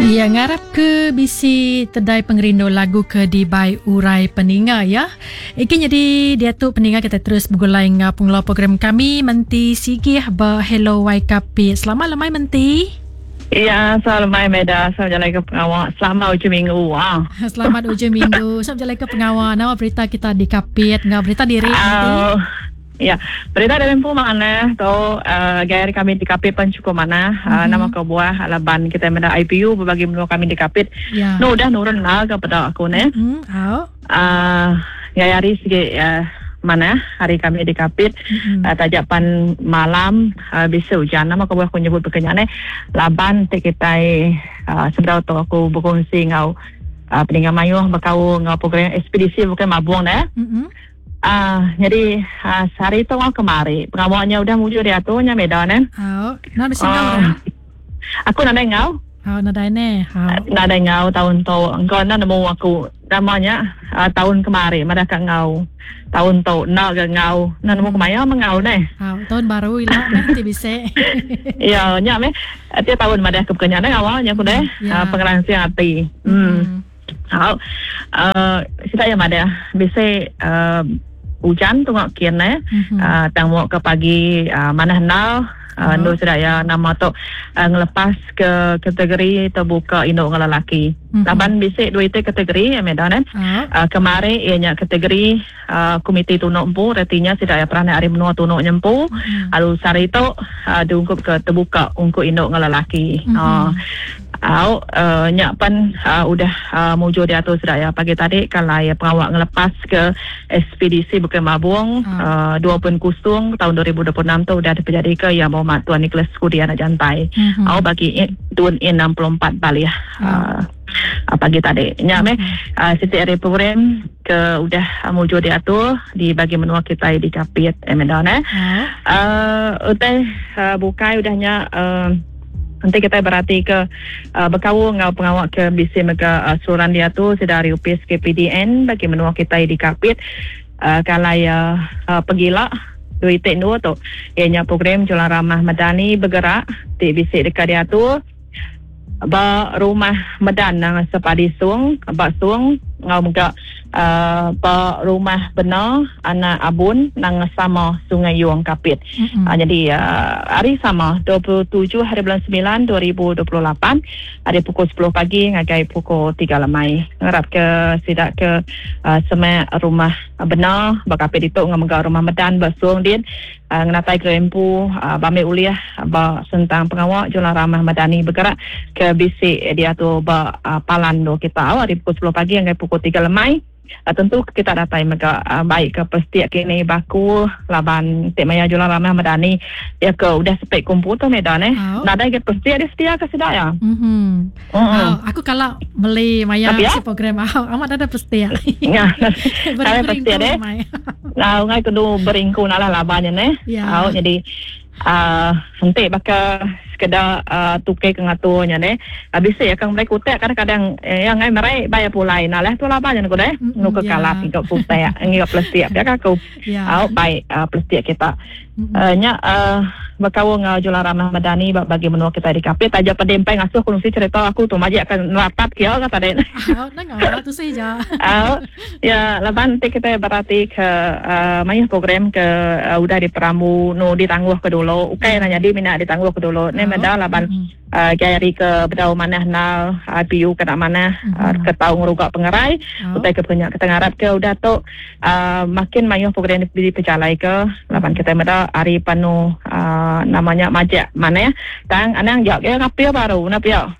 Ya, ngarap ke bisi tedai pengerindu lagu ke di bai urai peninga ya. Ikin jadi dia tu peninga kita terus bergulai ngapunglah program kami menti sigih ba hello wai kapi. Selamat lemai menti. Ya, selamat Meda. Selamat jalan ke pengawal. Selamat ujung minggu. Selamat ujung minggu. Selamat jalan ke pengawal. Nama berita kita di kapit. Nggak berita diri nanti. Ya, berita dari Lempu mana tu gaya kami di kapit pencukup mana nama kebuah alaban kita Meda IPU berbagi menua kami di kapit. Ya. No dah nurun lah kepada aku ne. Gaya hari segi mana hari kami di kapit tajapan malam bisa hujan nama kebuah aku nyebut pekerjaan laban kita sebenarnya tu aku berkongsi ngau peninggal mayuh berkau ngau program ekspedisi bukan mabung ne. Jadi hari itu kemari pengawalnya udah muncul di atunya Medan kan? Nak di sini aku nak ngau. Nak ne. Nak ngau tahun tu. Engkau nak nemu aku namanya tahun kemari mereka ngau. Tahun tu nak ngau. Nak nemu kemana mengau ne? Tahun baru ilah nanti bisa. Ya, nyak me. Tiap tahun mereka kebekenyan awalnya aku deh pengeran siang hati. Kita yang ada bisa hujan tu ngak kian tangmo ke pagi mana henal ndo sudah ya nama tu ngelepas ke kategori terbuka induk ngelalaki. Laban bisik dua itu kategori Medan kemarin ianya kategori komite tunuk empu retinya sudah ya pernah hari menua tunuk nyempu lalu sari itu diungkup ke terbuka untuk induk ngelalaki. Nyak pan udah muncul di atas sudah ya pagi tadi kalau ya pengawal ngelepas ke ekspedisi bukan mabung 20 tahun 2026 tu udah terjadi ke yang Muhammad Tuan Nicholas Kudiana Jantai. Bagi Tuan 64 balik pagi tadi. Nyak me siti hari program ke udah muncul di atas di bagi menua kita di kapit Medan bukai udahnya nanti kita berarti ke berkau ngau pengawal ke bisi mega suran dia tu sedari UPS ke PDN bagi menua kita di kapit kalau ya pegila duit tekno tu ianya program Jualan Ramah Madani bergerak di bisi dekat dia tu ba rumah medan nang sepadi sung ba sung ngau mega ba rumah benar anak abun nang sama Sungai Yuang Kapit. Jadi hari sama 27 hari bulan 9 2028 ada pukul 10 pagi ngagai pukul 3 lemai. Ngarap ke sidak ke semai rumah benar ba Kapit itu ngamega rumah medan ba sung din nganatai ke Lempu bame uliah ba tentang pengawal Jualan Ramah Madani bergerak ke bisi dia tu ba palan do kita hari pukul 10 pagi ngagai pukul 3 lemai. Tentu kita datai mega baik ke pesti kini baku laban Tek Maya Jualan Ramah Madani ya ke udah spek komputer Medan nada ke pesti ada setia ke sedak ya. Aku kalau beli Maya si program amat ada pesti ya. Ya. Ada pesti deh. Nah, ngai kudu beringku nalah labannya ne. Jadi nanti bakal sekedar tukai ke ngatunya ne. Habis ya kang mereka utek kadang-kadang yang ngai merai bayar pulai nah lah tu labannya aku deh. Nu ke kalap ikut putih ngikut plastik ya aku. Baik plastik kita. Nya berkau ngau Jualan Ramah Madani bagi menua kita di kapit aja pedempeng asuh kunci cerita aku tu majak akan rapat kiau kata deh. Nggak tu saja. Ya laban kita berarti ke banyak program ke udah di Peramu nu ditangguh ke dulu. Ukai nanya di mina ditangguh ke dulu. Ne meda laban gayari ke bedau mana nal IPU ke mana ke tau ngerugak pengerai. Utai ke banyak kita ngarap ke udah tu makin banyak program di pecalai ke laban kita meda hari penuh namanya majak mana ya tang anang jauh ya ngapi baru napi ya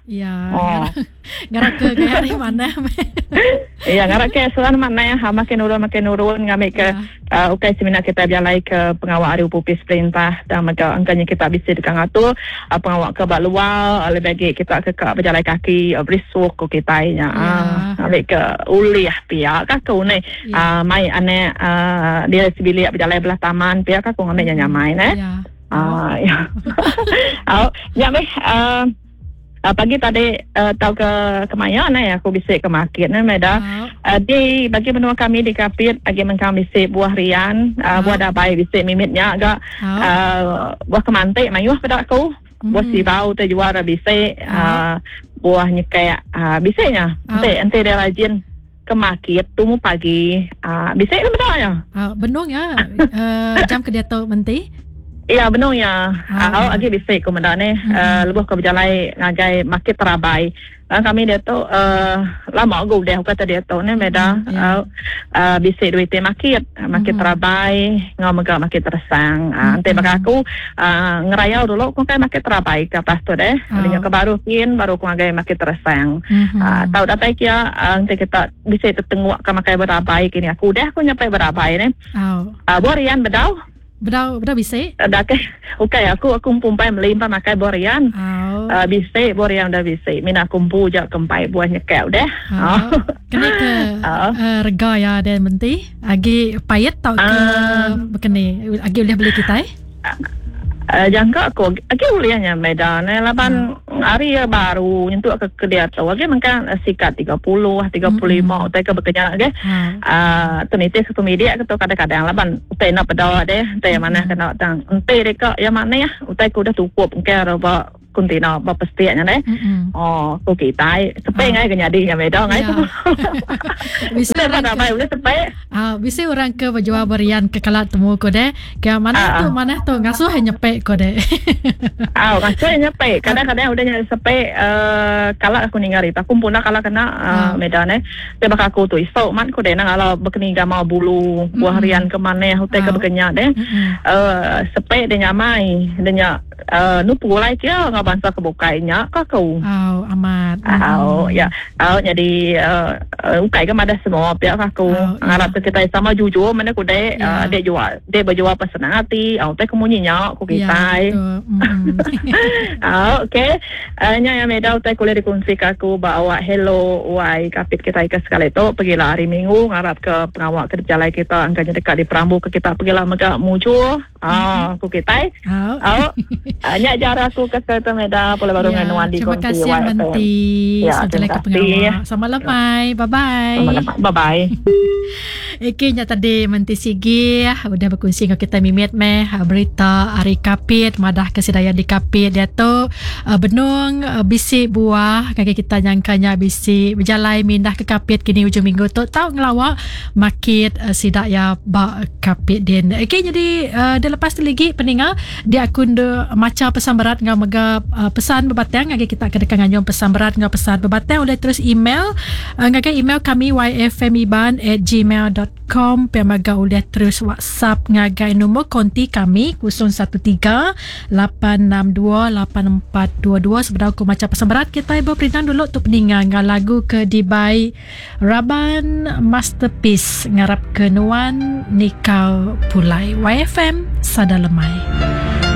ngarak ke hari mana ya ngarak ke soal mana ya makin urun ngambil ke ukai seminar kita bialai ke pengawal hari upupis perintah dan mega angkanya kita bisa dekat ngatur pengawal ke balual lebih kita ke berjalan kaki berisuk ke kita nya ambil ke uliah pihak kakak ni mai ane dia sibilia berjalan belah taman pihak kakak ngambil nyamai pagi tadi tahu ke kemana ya aku bisa ke market Meda di bagi menua kami di kapit bagi kami bisa buah rian buah dabai bisa mimitnya agak buah kemantik mayuh pada aku buah sibau teh juara bisik, buahnya kayak bisiknya. Ente dia rajin ke market tumu pagi. Bisik kan betul ya? Benung ya. Jam ke dia tu menti? Ya benar ya. Lagi bisik kemudian ni lebih ke berjalan ngagai market terabai. Kami dia tu lama aku dah kata dia tu ni meda bisik duit market terabai ngomong market tersang. Ante bagi aku ngerayau dulu aku kan market terabai ke atas tu deh. Dia ke baru aku ngagai market tersang. Tahu dapat kia ante kita bisik tertengok ke makai berabai kini aku dah aku nyampai berabai ni. Borian bedau. Bedau bisik? Dah ke. Okay, aku pumpai melimpah makai borian. Bisik borian dah bisik. Mina kumpu je kempai buahnya kau dah. Kena ke rega ya dan menti. Agi payet tau ke begini. Agi boleh beli kita jangka aku uliahnya medan laban hari baru nyentuh ke dia tu lagi mungkin sikat 30 35 utai ke bekerja lagi tunitis ke media ke tu kadang-kadang laban utai nak pedawa deh utai mana kena tang utai reka yang mana ya utai ku dah cukup mungkin roba kuntina ba pastinya deh ku kita sepai ngai ke nyadi nya medan ngai tu bisa ada apa boleh sepai bisa orang ke berjual berian ke kalat temu ko deh ke mana tu ngasuh nyepe ko deh ngasuh nyepe kadang-kadang udah nyari sepe kalak aku ninggari aku pun nak kalak kena medan dia bakal aku tu isok man ko deh nang ala bekeni mau bulu buah harian ke mana hotel ke bekenya deh sepe dia nyamai dia nupu lai kia bangsa kebukainya kakau. Amat. Ya. Jadi ukai ke ada semua pihak kakau. Ngarap kita sama jujur mana ku dia berjual pesenang hati. Teh kemunyinya ku kita. Okay. Nya meda teh kuliah dikunci kaku bawa hello wai kapit kita ke sekali tu pergilah hari Minggu ngarap ke pengawal kerja lai kita angkanya dekat di Perambu ke kita pergilah mega muncul. Ku kita. Nya jara aku ke meda boleh baru dengan terima kasih Menti sudah ke pengawal sama lemai bye Nya tadi Menti Sigi udah berkongsi dengan kita mimit berita hari kapit madah kesedaya di kapit dia tu benung bisik buah kaki kita nyangkanya bisik berjalan mindah ke kapit kini hujung minggu tu tahu ngelawak market sidak ya bak kapit din jadi dia lepas tu lagi peninga dia akun macam pesan berat ngau mega pesan bebatang ngagi kita kedekan nganyong pesan berat ngau pesan bebatang boleh terus email ngagi email kami yfmiban@gmail.com pemaga boleh terus WhatsApp ngagi nombor konti kami 013-862-8422 sebenarnya aku macam pesan berat kita ibu perintan dulu tu peninga ngau lagu ke Dibai Raban Masterpiece ngarap kenuan Nikau Pulai YFM Sada Lemai.